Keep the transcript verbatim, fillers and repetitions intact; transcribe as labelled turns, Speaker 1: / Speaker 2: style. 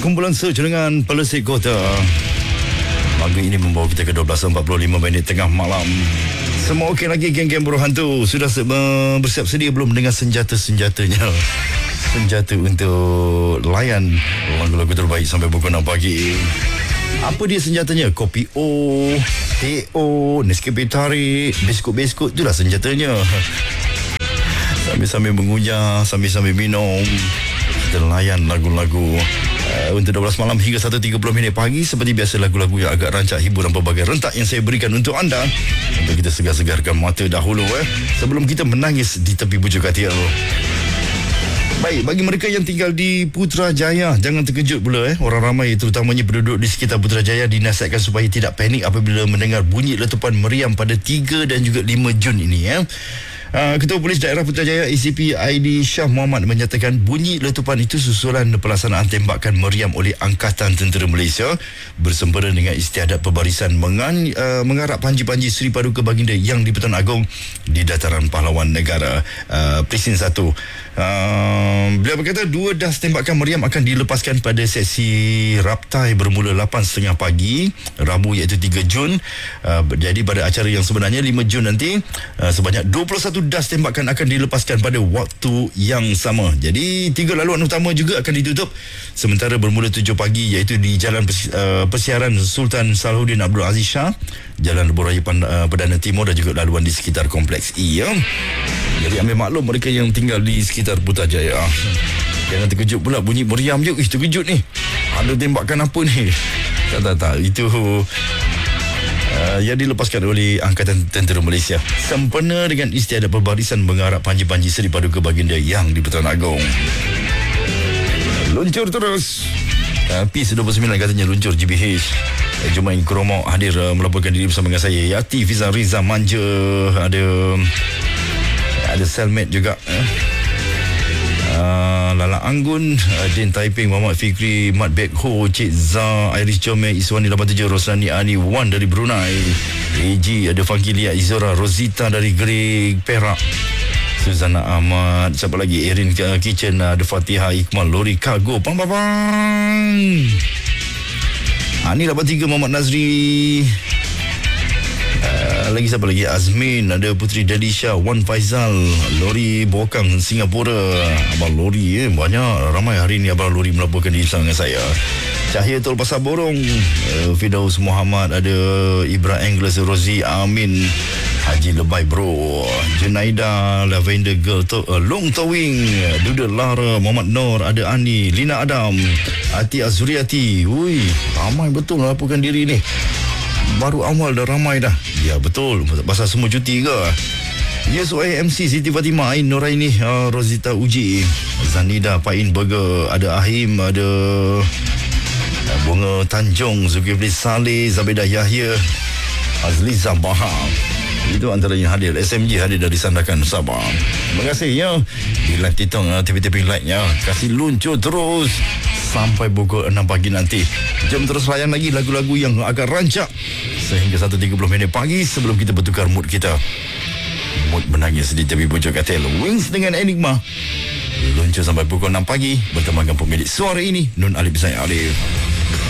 Speaker 1: kumpulan search dengan Pelesik Kota. Lagu ini membawa kita ke dua belas empat puluh lima minit tengah malam. Semua okey lagi geng-geng buruh hantu? Sudah bersiap sedia belum dengan senjata-senjatanya? Senjata untuk layan lagu-lagu terbaik sampai pukul enam pagi. Apa dia senjatanya? Kopi O, teh O, Nescafe tarik, biskut-biskut, itulah senjatanya. Sambil-sambil mengunyah, sambil-sambil minum, kita layan lagu-lagu uh, untuk dua belas malam hingga satu tiga puluh minit pagi. Seperti biasa, lagu-lagu yang agak rancak, hiburan pelbagai rentak yang saya berikan untuk anda, untuk kita segar-segarkan mata dahulu eh, sebelum kita menangis di tepi bujur katil. Baik, bagi mereka yang tinggal di Putrajaya, jangan terkejut pula eh. Orang ramai, terutamanya penduduk di sekitar Putrajaya, dinasihatkan supaya tidak panik apabila mendengar bunyi letupan meriam pada tiga dan juga lima Jun ini eh. Uh, Ketua Polis Daerah Putrajaya A C P Aidi Shah Muhammad menyatakan bunyi letupan itu susulan pelaksanaan tembakan meriam oleh Angkatan Tentera Malaysia bersempena dengan istiadat pembarisan mengan, uh, mengarap panji-panji Seri Paduka Baginda Yang di-Pertuan Agong di Dataran Pahlawan Negara uh, Presin satu. Uh, beliau berkata dua das tembakan meriam akan dilepaskan pada sesi raptai bermula lapan tiga puluh pagi Rabu iaitu tiga Jun. Uh, jadi pada acara yang sebenarnya lima Jun nanti, uh, sebanyak dua puluh satu das tembakan akan dilepaskan pada waktu yang sama. Jadi tiga laluan utama juga akan ditutup sementara bermula tujuh pagi iaitu di Jalan Pers- uh, Persiaran Sultan Salahuddin Abdul Aziz Shah, Jalan Lebuh Raya Pand- uh, Perdana Timur dan juga laluan di sekitar Kompleks E ya. Jadi ambil maklum mereka yang tinggal di sekitar Putrajaya. Jangan terkejut pula bunyi meriam je. Ih, terkejut ni. Ada tembakan apa ni? Tak tak tak. Itu Uh, yang dilepaskan oleh Angkatan Tentera Malaysia sempena dengan istiadat pembarisan mengarap panji-panji Seri Paduka Baginda Yang di-Pertuan Agong. Luncur terus. uh, Peace dua puluh sembilan katanya luncur G B H. eh, Jumain Kromok hadir uh, melaporkan diri bersama dengan saya, Yati Fizal Riza Manja. Ada Ada Selmet juga eh. Uh, Lala Anggun, uh, Din Taiping, Muhammad Fikri, Mat Bek Ho, Cik Zah, Iris Comel, Iswani lapan tujuh, Roslani Ani Wan dari Brunei, A G, ada Funky Lia Izora, Rosita dari Greg Perak, Suzana Ahmad, siapa lagi, Erin Kitchen, ada Fatihah Iqmal, Lori Cargo, pang pang pang. Ani lapan tiga, Muhammad Nazri. Uh, lagi siapa lagi? Azmin, ada Putri Delisha, Wan Faizal, Lori Bokang Singapura. Abang Lori eh, banyak, ramai hari ni Abang Lori melaporkan diri dengan saya. Cahaya Tol Pasar Borong, uh, Fidaus Muhammad, ada Ibra Angles, Rozi Amin, Haji Lebay Bro, Junaida, Lavender Girl, to, uh, Long Towing, Duda Lara, Muhammad Nur, ada Ani, Lina Adam, Ati Azuriati. Ui, ramai betul melaporkan diri ni. Baru awal dah ramai dah. Ya betul, pasal semua cuti ke? Yes, O A M C, Siti Fatimah, Ain Nuraini, uh, Rosita Uji, Zanida, Pain Burger, ada Ahim, ada uh, Bunga Tanjung, Zulkifli Saleh, Zabedah Yahya, Azliza Bahar. Itu antara yang hadir. S M G hadir dari Sandakan, Sabah. Terima kasih ya. Di live TikTok, uh, tipi-tipi like-nya kasih luncur terus sampai pukul enam pagi nanti. Jom terus layan lagi lagu-lagu yang agak rancak sehingga satu tiga puluh minit pagi sebelum kita bertukar mood kita. Mood menangis di tepi bujur katil. Wings dengan Enigma luncur sampai pukul enam pagi bertemankan pemilik suara ini, Nun Alif Zain Alif.